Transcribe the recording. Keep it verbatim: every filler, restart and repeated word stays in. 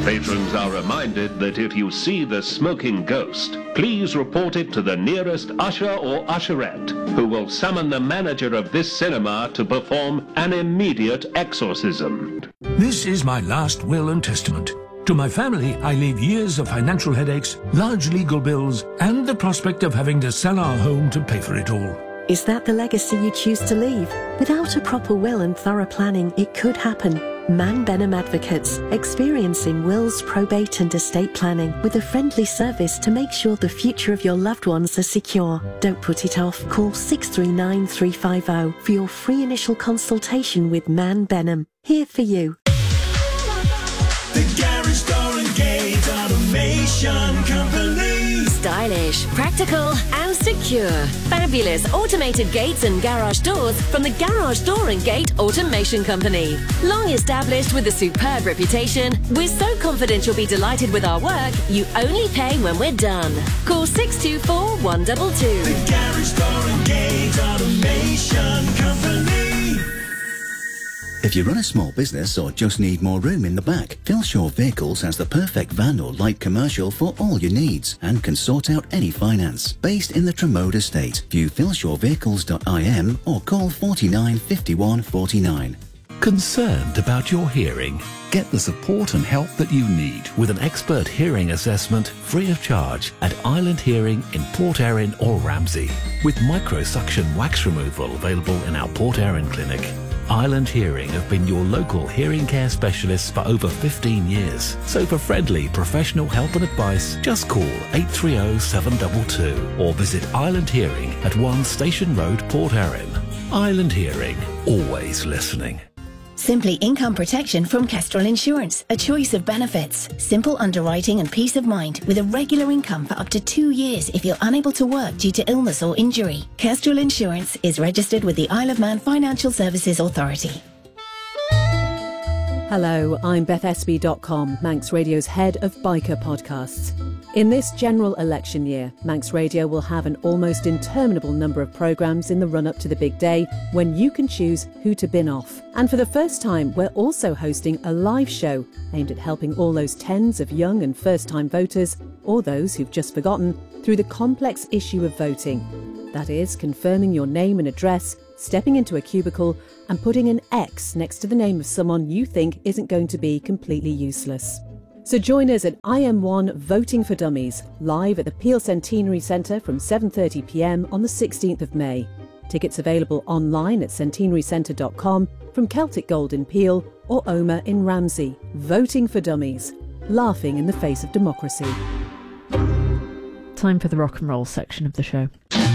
Patrons are reminded that if you see the smoking ghost, please report it to the nearest usher or usherette, who will summon the manager of this cinema to perform an immediate exorcism. This is my last will and testament. To my family, I leave years of financial headaches, large legal bills, and the prospect of having to sell our home to pay for it all. Is that the legacy you choose to leave? Without a proper will and thorough planning, it could happen. Man Benham Advocates, experiencing wills, probate and estate planning with a friendly service to make sure the future of your loved ones are secure. Don't put it off. Call six three nine, three five zero for your free initial consultation with Man Benham. Here for you. The Garage Door and Gate Automation Company. Stylish, practical and secure. Fabulous automated gates and garage doors from the Garage Door and Gate Automation Company. Long established with a superb reputation, we're so confident you'll be delighted with our work, you only pay when we're done. Call six two four, one two two. The Garage Door and Gate Automation Company. If you run a small business or just need more room in the back, Philshaw Vehicles has the perfect van or light commercial for all your needs and can sort out any finance. Based in the Tremode estate, view philshaw vehicles dot I M or call forty-nine, fifty-one, forty-nine. Concerned about your hearing? Get the support and help that you need with an expert hearing assessment free of charge at Island Hearing in Port Erin or Ramsey. With microsuction wax removal available in our Port Erin clinic. Island Hearing have been your local hearing care specialists for over fifteen years. So for friendly professional help and advice, just call eight three zero, seven two two or visit Island Hearing at one Station Road, Port Erin. Island Hearing, always listening. Simply income protection from Kestrel Insurance. A choice of benefits. Simple underwriting and peace of mind with a regular income for up to two years if you're unable to work due to illness or injury. Kestrel Insurance is registered with the Isle of Man Financial Services Authority. Hello, I'm Beth Espy dot com, Manx Radio's head of biker podcasts. In this general election year, Manx Radio will have an almost interminable number of programmes in the run-up to the big day when you can choose who to bin off. And for the first time, we're also hosting a live show aimed at helping all those tens of young and first-time voters, or those who've just forgotten, through the complex issue of voting. That is, confirming your name and address, stepping into a cubicle and putting an X next to the name of someone you think isn't going to be completely useless. So join us at I M one Voting for Dummies, live at the Peel Centenary Centre from seven thirty p m on the sixteenth of May. Tickets available online at centenary centre dot com from Celtic Gold in Peel or Oma in Ramsey. Voting for Dummies, laughing in the face of democracy. Time for the rock and roll section of the show.